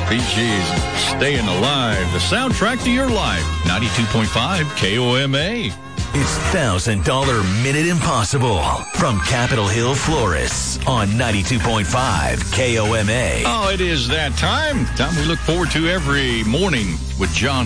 Bee Gees, Staying Alive, the soundtrack to your life. 92.5 KOMA. It's $1,000 Minute Impossible from Capitol Hill Florists on 92.5 KOMA. Oh, it is that time we look forward to every morning with John